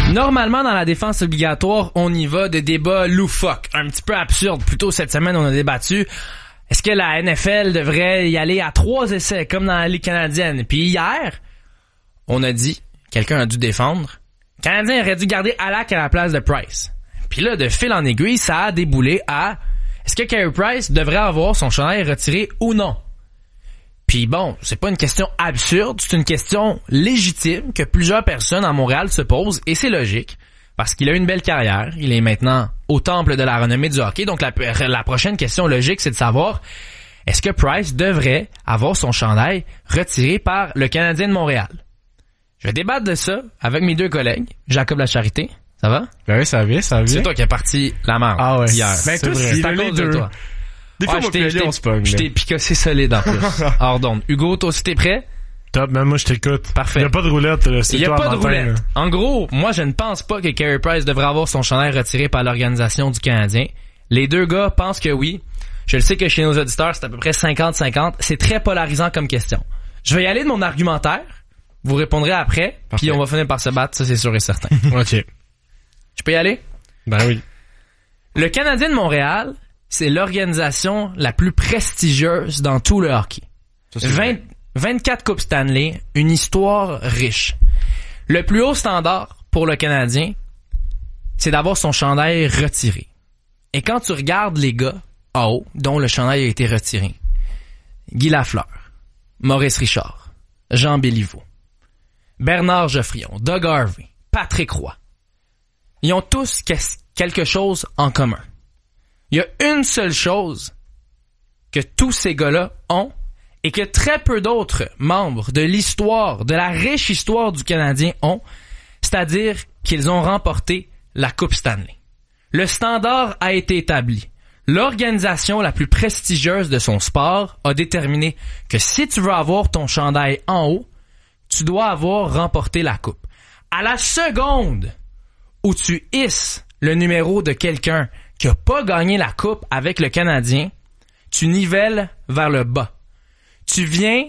Normalement, dans la défense obligatoire, on y va de débats loufoques, un petit peu absurdes. Plus tôt cette semaine, on a débattu. Est-ce que la NFL devrait y aller à 3 essais, comme dans la Ligue canadienne? Puis hier, on a dit, quelqu'un a dû défendre, le Canadien aurait dû garder Halak à la place de Price. Puis là, de fil en aiguille, ça a déboulé à est-ce que Carey Price devrait avoir son chandail retiré ou non? Puis bon, c'est pas une question absurde, c'est une question légitime que plusieurs personnes à Montréal se posent, et c'est logique, parce qu'il a une belle carrière, il est maintenant au temple de la renommée du hockey, donc la prochaine question logique, c'est de savoir, est-ce que Price devrait avoir son chandail retiré par le Canadien de Montréal? Je vais débattre de ça avec mes deux collègues, Jacob Lacharité, ça va? Ben oui, ça va. C'est toi qui as parti la marde hier. Ben toi, c'est à cause de toi. Des fois, je t'ai picossé solide en plus. Hors d'onde. Hugo, toi aussi t'es prêt? Top, même moi je t'écoute. Parfait. Il y a pas de roulette, là. Il y a pas de roulette. Là. En gros, moi je ne pense pas que Carey Price devrait avoir son chandail retiré par l'organisation du Canadien. Les deux gars pensent que oui. Je le sais que chez nos auditeurs, c'est à peu près 50-50. C'est très polarisant comme question. Je vais y aller de mon argumentaire. Vous répondrez après. Parfait. Puis on va finir par se battre, ça c'est sûr et certain. OK. Je peux y aller? Ben oui. Le Canadien de Montréal, c'est l'organisation la plus prestigieuse dans tout le hockey. Ça, 24 Coupes Stanley, une histoire riche. Le plus haut standard pour le Canadien, c'est d'avoir son chandail retiré. Et quand tu regardes les gars en haut, dont le chandail a été retiré, Guy Lafleur, Maurice Richard, Jean Béliveau, Bernard Geoffrion, Doug Harvey, Patrick Roy, ils ont tous quelque chose en commun. Il y a une seule chose que tous ces gars-là ont et que très peu d'autres membres de l'histoire, de la riche histoire du Canadien ont, c'est-à-dire qu'ils ont remporté la Coupe Stanley. Le standard a été établi. L'organisation la plus prestigieuse de son sport a déterminé que si tu veux avoir ton chandail en haut, tu dois avoir remporté la Coupe. À la seconde où tu hisses le numéro de quelqu'un qui a pas gagné la coupe avec le Canadien, tu nivelles vers le bas. Tu viens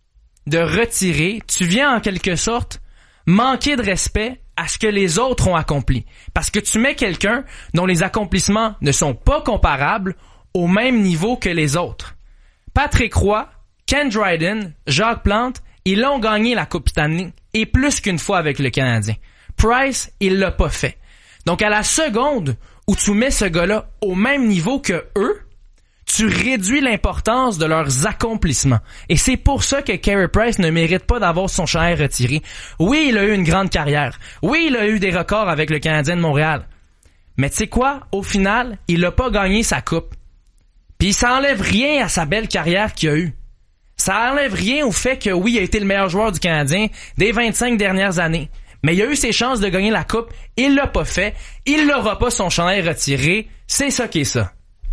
de retirer, tu viens en quelque sorte manquer de respect à ce que les autres ont accompli. Parce que tu mets quelqu'un dont les accomplissements ne sont pas comparables au même niveau que les autres. Patrick Roy, Ken Dryden, Jacques Plante, ils ont gagné la Coupe Stanley et plus qu'une fois avec le Canadien. Price, il l'a pas fait. Donc à la seconde où tu mets ce gars-là au même niveau que eux, tu réduis l'importance de leurs accomplissements. Et c'est pour ça que Carey Price ne mérite pas d'avoir son chandail retiré. Oui, il a eu une grande carrière. Oui, il a eu des records avec le Canadien de Montréal. Mais tu sais quoi? Au final, il a pas gagné sa coupe. Puis ça enlève rien à sa belle carrière qu'il a eue. Ça enlève rien au fait que oui, il a été le meilleur joueur du Canadien des 25 dernières années. Mais il a eu ses chances de gagner la coupe, il l'a pas fait, il n'aura pas son chandail retiré, c'est ça qui est ça.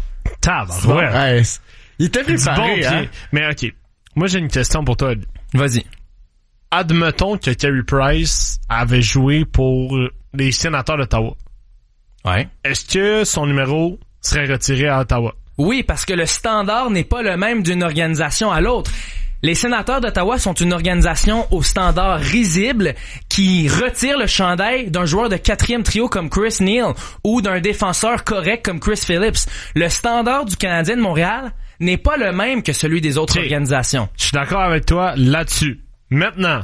Ouais. Il était préparé, bon, hein? Mais OK. Moi, j'ai une question pour toi. Vas-y. Admettons que Carey Price avait joué pour les Sénateurs d'Ottawa. Ouais. Est-ce que son numéro serait retiré à Ottawa? Oui, parce que le standard n'est pas le même d'une organisation à l'autre. Les Sénateurs d'Ottawa sont une organisation au standard risible qui retire le chandail d'un joueur de 4e trio comme Chris Neal ou d'un défenseur correct comme Chris Phillips. Le standard du Canadien de Montréal n'est pas le même que celui des autres organisations. Je suis d'accord avec toi là-dessus. Maintenant,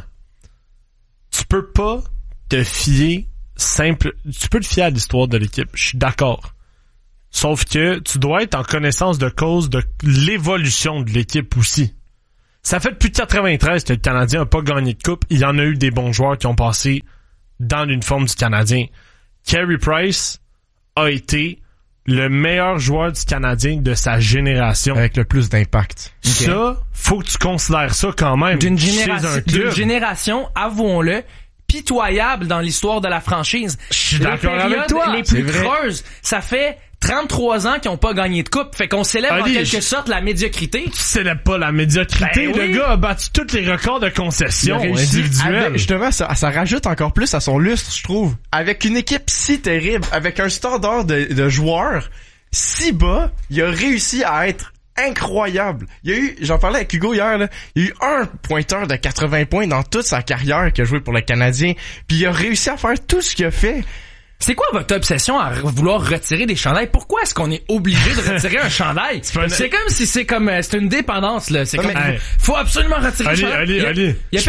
tu peux pas te fier tu peux te fier à l'histoire de l'équipe. Je suis d'accord. Sauf que tu dois être en connaissance de cause de l'évolution de l'équipe aussi. Ça fait depuis 93 que le Canadien n'a pas gagné de coupe. Il y en a eu des bons joueurs qui ont passé dans l'uniforme du Canadien. Carey Price a été le meilleur joueur du Canadien de sa génération. Avec le plus d'impact. Okay. Ça, faut que tu considères ça quand même. D'une génération, avouons-le, pitoyable dans l'histoire de la franchise. Je suis d'accord avec toi. Les plus creuses, ça fait 33 ans qu'ils n'ont pas gagné de coupe. Fait qu'on célèbre en quelque sorte la médiocrité. Tu célèbres pas la médiocrité. Ben oui. Le gars a battu tous les records de concession individuelles. Justement, ça rajoute encore plus à son lustre, je trouve. Avec une équipe si terrible, avec un standard de joueurs si bas, il a réussi à être incroyable. Il y a eu, j'en parlais avec Hugo hier, là, il y a eu un pointeur de 80 points dans toute sa carrière qu'il a joué pour le Canadien, puis il a réussi à faire tout ce qu'il a fait. C'est quoi votre obsession à vouloir retirer des chandails? Pourquoi est-ce qu'on est obligé de retirer un chandail? C'est comme si c'est une dépendance, là. C'est comme, faut absolument retirer le chandail. Il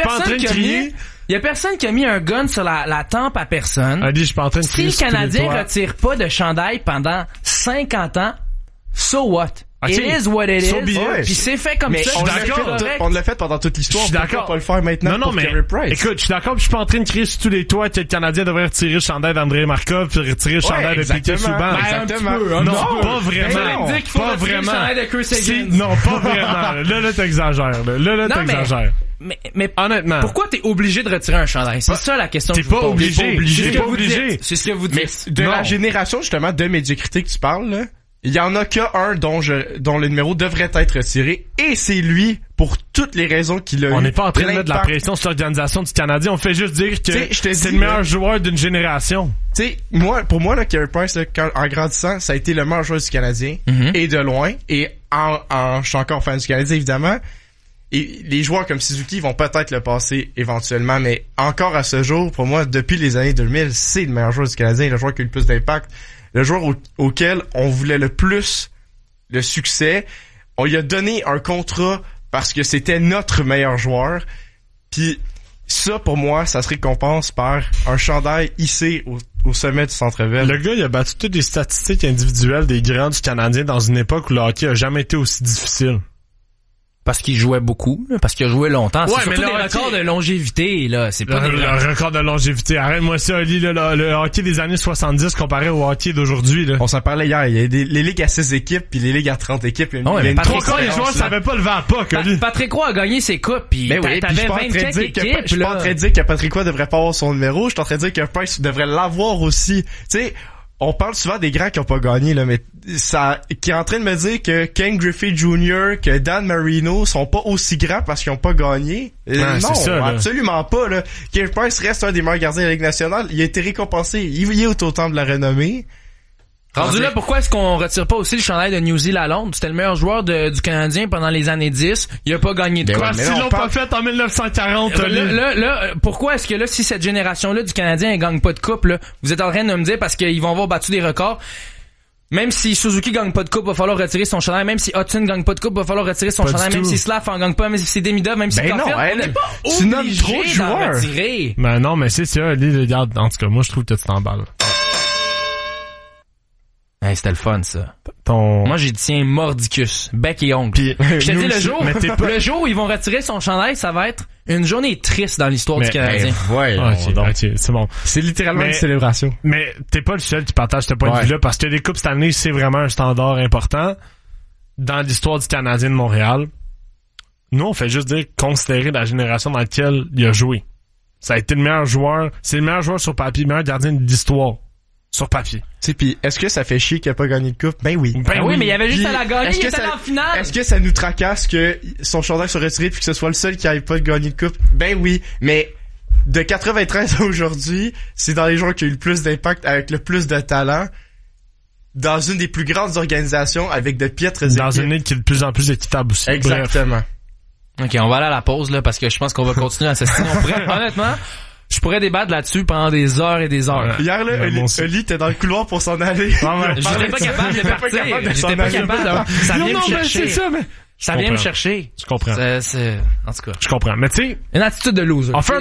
y a personne qui a mis un gun sur la tempe à personne. Ali, je suis pas en train de crier si le Canadien retire pas de chandail pendant 50 ans, so what? It is what it is. Puis c'est fait comme ça. On l'a fait pendant toute l'histoire. Je suis d'accord. Pas le faire maintenant pour Carey Price. Écoute, je suis d'accord, je suis pas en train de crier sur tous les toits que le Canadien devrait retirer le chandail d'André Markov puis retirer le chandail de Piquet Souban. Exactement. Non, pas vraiment. Pas vraiment. Non, pas vraiment. Là, t'exagères. Là, t'exagères. Mais honnêtement, pourquoi t'es obligé de retirer un chandail? C'est ça la question. T'es pas obligé. C'est ce que vous dites. De la génération justement de médiocrité que tu parles, là, il y en a qu'un dont le numéro devrait être retiré, et c'est lui pour toutes les raisons qu'il a eu. On n'est pas en train de mettre de la pression sur l'organisation du Canadien, on fait juste dire que c'est le meilleur joueur d'une génération. Tu sais, pour moi, là, Carey Price, là, en grandissant, ça a été le meilleur joueur du Canadien, et de loin, et je suis encore fan du Canadien, évidemment. Et les joueurs comme Suzuki vont peut-être le passer éventuellement, mais encore à ce jour, pour moi, depuis les années 2000, c'est le meilleur joueur du Canadien, le joueur qui a eu le plus d'impact, le joueur auquel on voulait le plus le succès. On lui a donné un contrat parce que c'était notre meilleur joueur. Puis ça, pour moi, ça se récompense par un chandail hissé au sommet du Centre-Ville. Le gars, il a battu toutes les statistiques individuelles des grands du Canadien dans une époque où le hockey a jamais été aussi difficile. Parce qu'il jouait beaucoup, là, parce qu'il a joué longtemps. Ouais, c'est surtout des records de longévité, là. C'est pas le record de longévité. Arrête-moi ça, Ali, là, le hockey des années 70 comparé au hockey d'aujourd'hui, là. On s'en parlait hier. Il y a les ligues à 6 équipes puis les ligues à 30 équipes. Il y a une trois quarts des joueurs savaient pas lever à puck, Ali. Patrick Roy a gagné ses coupes puis t'avais 24 équipes, je suis pas en train de dire que Patrick Roy devrait pas avoir son numéro. Je suis en train de dire que Price devrait l'avoir aussi. Tu sais, on parle souvent des grands qui ont pas gagné, là, mais qui est en train de me dire que Ken Griffey Jr., que Dan Marino sont pas aussi grands parce qu'ils ont pas gagné. Non, c'est ça, absolument pas, là. Carey Price reste un des meilleurs gardiens de la Ligue nationale. Il a été récompensé. Il est au temps de la renommée. Rendu là, pourquoi est-ce qu'on retire pas aussi le chandail de New Zealand? C'était le meilleur joueur du Canadien pendant les années 10. Il a pas gagné de quoi. S'ils l'ont pas fait en 1940. Là, pourquoi est-ce que là, si cette génération-là du Canadien, elle gagne pas de coupe, là, vous êtes en train de me dire parce qu'ils vont avoir battu des records. Même si Suzuki gagne pas de coupe, va falloir retirer son chandail. Même si Hudson gagne pas de coupe, va falloir retirer son chandail. Même si Slav en gagne pas, même si c'est Demidov, même si Caulfield, on n'est pas obligé d'en retirer. Ben non, mais c'est ça. Regarde, en tout cas, moi, je trouve que tu t'emballes. Hey, c'était le fun, ça. Moi, j'ai dit mordicus, bec et ongle. Puis, je te dis, le jour où ils vont retirer son chandail, ça va être une journée triste dans l'histoire du Canadien. Ok, c'est bon. C'est littéralement une célébration. Mais t'es pas le seul qui partage ce point de vue-là, parce que les coupes cette année, c'est vraiment un standard important dans l'histoire du Canadien de Montréal. Nous, on fait juste dire considérer la génération dans laquelle il a joué. Ça a été le meilleur joueur, c'est le meilleur joueur sur papier, le meilleur gardien de l'histoire. Sur papier. Tu sais, pis est-ce que ça fait chier qu'il a pas gagné de coupe? Ben oui. Ben oui, mais il y avait juste à la gagner, il était en finale. Est-ce que ça nous tracasse que son chandail soit retiré puis que ce soit le seul qui n'avait pas gagné de coupe? Ben oui, mais de 93 à aujourd'hui, c'est dans les joueurs qui ont eu le plus d'impact, avec le plus de talent, dans une des plus grandes organisations, avec de piètres équipes. Dans une ligue qui est de plus en plus équitable aussi. Exactement. Ok, on va aller à la pause, là, parce que je pense qu'on va continuer à s'assiner. Honnêtement, je pourrais débattre là-dessus pendant des heures et des heures. Hier, là, Oli était dans le couloir pour s'en aller. J'étais pas capable de partir. J'étais pas capable. Ça vient me chercher. Ça vient me chercher. Je comprends. En tout cas. Je comprends. Mais tu sais. Une attitude de loser. On fait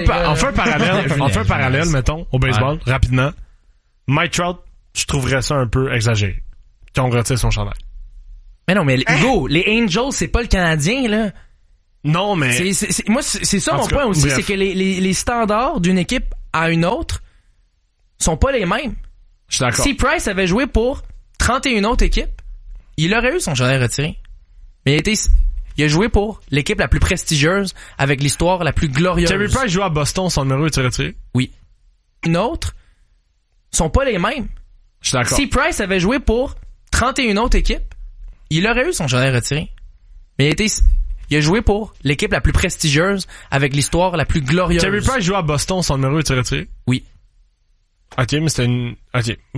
un parallèle, mettons, au baseball, rapidement. Mike Trout, je trouverais ça un peu exagéré. Qu'on retire son chandail. Mais non, mais Hugo, les Angels, c'est pas le Canadien, là. Non, mais... Moi, c'est ça mon point aussi, c'est que les standards d'une équipe à une autre sont pas les mêmes. Je suis d'accord. Si Price avait joué pour 31 autres équipes, il aurait eu son chandail retiré. Mais il a joué pour l'équipe la plus prestigieuse, avec l'histoire la plus glorieuse. Carey Price joue à Boston, son numéro est retiré? Oui. Une autre sont pas les mêmes. Je suis d'accord. Si Price avait joué pour 31 autres équipes, il aurait eu son chandail retiré. Mais il a joué pour l'équipe la plus prestigieuse, avec l'histoire la plus glorieuse. Carey Price joue à Boston, son numéro est retiré? Oui. Ok, mais c'était une... Ok.